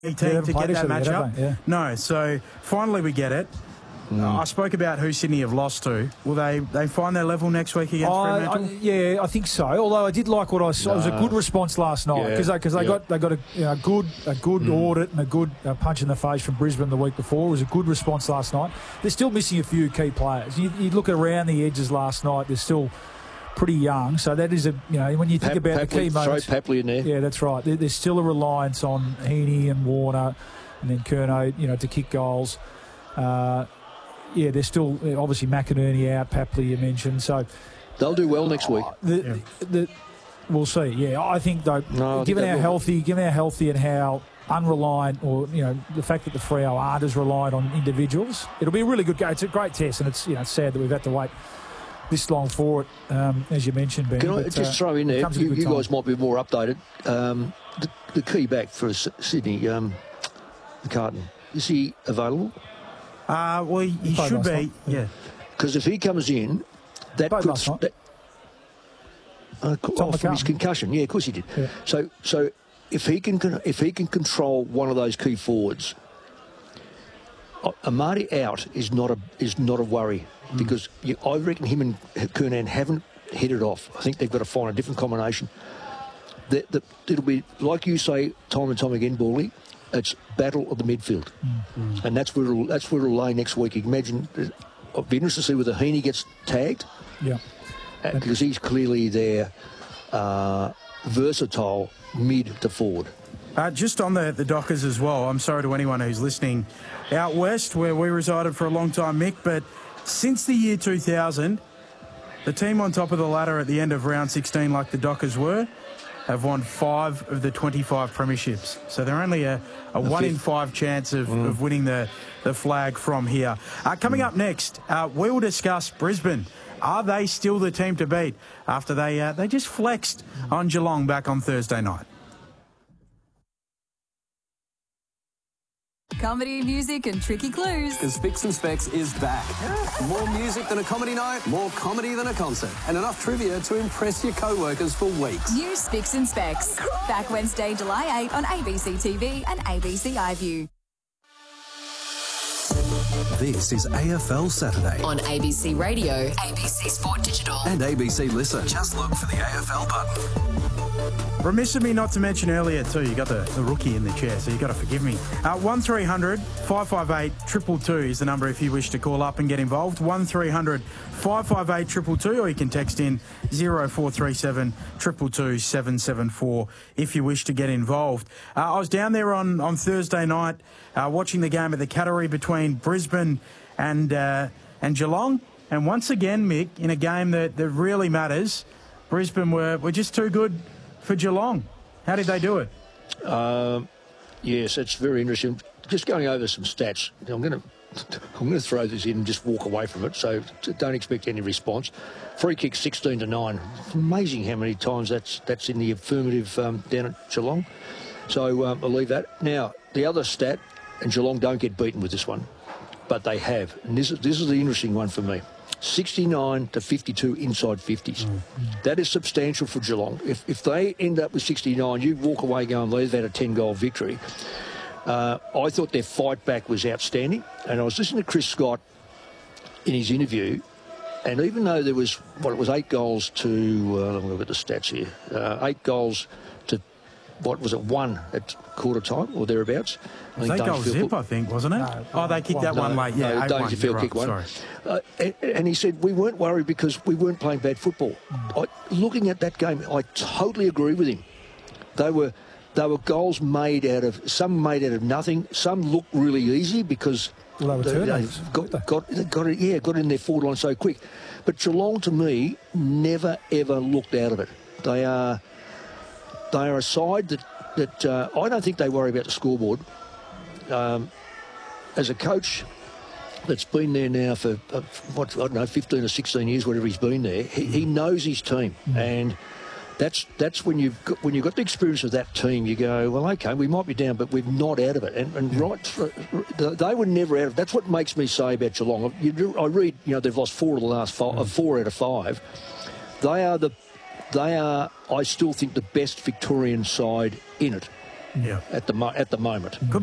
team to get that matchup. Yeah. No, so finally we get it. I spoke about who Sydney have lost to. Will they find their level next week against Fremantle? I think so. Although I did like what I saw. It was a good response last night because they got a good audit and a good punch in the face from Brisbane the week before. It was a good response last night. They're still missing a few key players. You look around the edges last night. They're still pretty young. So that is when you think about the key moments. Throw Papley in there. Yeah, that's right. There's still a reliance on Heaney and Warner, and then Curnow, to kick goals. There's still obviously McInerney out, Papley you mentioned, so they'll do well next week. We'll see. Yeah, I think though, given how healthy and how unreliant, or the fact that the Freo aren't as reliant on individuals, it'll be a really good game. It's a great test, and it's sad that we've had to wait this long for it, as you mentioned, Ben. Can I just throw in there? You guys might be more updated. The key back for Sydney, McCartan, is he available? Well, he should be, yeah. Because if he comes in, that puts from his concussion. Yeah, of course he did. Yeah. So if he can control one of those key forwards, Amadi out is not a worry because I reckon him and Kernan haven't hit it off. I think they've got to find a different combination. It'll be like you say time and time again, Bawley. It's battle of the midfield, and that's where it'll lay next week. You can imagine. I'd be interested to see whether Heaney gets tagged. Yeah, because he's clearly their versatile mid to forward. Just on the Dockers as well. I'm sorry to anyone who's listening out west, where we resided for a long time, Mick. But since the year 2000, the team on top of the ladder at the end of round 16, like the Dockers were, have won 5 of the 25 premierships. So they're only a 1 in 5 chance of winning the flag from here. Coming up next, we will discuss Brisbane. Are they still the team to beat after they just flexed on Geelong back on Thursday night? Comedy, music and tricky clues. Because Spicks and Specs is back. More music than a comedy night, more comedy than a concert, and enough trivia to impress your co-workers for weeks. New Spicks and Specs. Back Wednesday, July 8 on ABC TV and ABC iView. This is AFL Saturday On ABC Radio, ABC Sport Digital and ABC Listen. Just look for the AFL button. Remiss of me not to mention earlier too, you got the rookie in the chair, so you got to forgive me. 1300 558 222 is the number if you wish to call up and get involved. 1300 558 222, or you can text in 0437 222 774 if you wish to get involved. I was down there on Thursday night watching the game at the Cattery between Brisbane and Geelong, and once again, Mick, in a game that really matters, Brisbane were just too good for Geelong. How did they do it? Yes, it's very interesting. Just going over some stats. I'm going to throw this in and just walk away from it, so don't expect any response. Free kick 16-9. It's amazing how many times that's in the affirmative down at Geelong. So I'll leave that. Now, the other stat, and Geelong don't get beaten with this one, but they have. And this is the interesting one for me. 69 to 52 inside 50s. That is substantial for Geelong. If they end up with 69, you walk away going, they've had a 10-goal victory. I thought their fight back was outstanding. And I was listening to Chris Scott in his interview, and even though there was, it was 8 goals to, let me look at the stats here, 8 goals to, 1 at quarter time or thereabouts. It was 8 goals zip, I think, wasn't it? They kicked that one late. Yeah, Dangerfield kicked one. Sorry. And he said, we weren't worried because we weren't playing bad football. Looking at that game, I totally agree with him. They were goals made out of nothing. Some looked really easy because they got in their forward line so quick. But Geelong, to me, never ever looked out of it. They are a side that I don't think they worry about the scoreboard. As a coach that's been there now for 15 or 16 years, whatever he's been there, he knows his team, and that's when you've got the experience of that team, you go, well, okay, we might be down, but we're not out of it, and they were never out of it. That's what makes me say about Geelong. I read, they've lost 4 of the last 4 out of 5. They are, I still think, the best Victorian side in it. Yeah. at the moment.